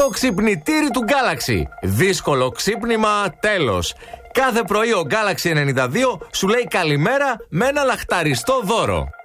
Το ξυπνητήρι του Galaxy. Δύσκολο ξύπνημα, τέλος. Κάθε πρωί ο Galaxy 92 σου λέει καλημέρα με ένα λαχταριστό δώρο.